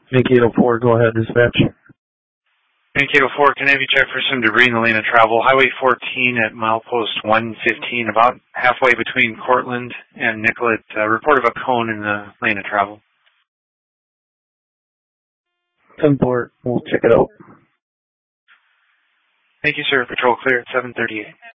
Make 804, go ahead, dispatch. Bank 804, can I have you check for some debris in the lane of travel? Highway 14 at milepost 115, about halfway between Cortland and Nicollet. Report of a cone in the lane of travel. 10-4, we'll check it out. Thank you, sir. Patrol clear at 738.